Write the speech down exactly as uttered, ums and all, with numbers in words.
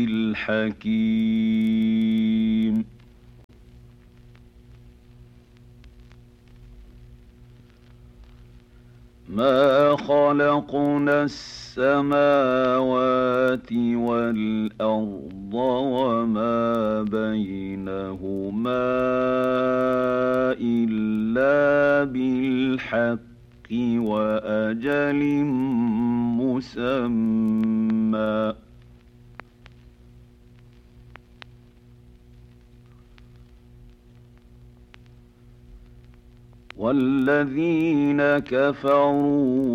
الحكيم. ما خلقنا السماوات والأرض وما بينهما إلا بالحق وأجل مسمى. والذين كفروا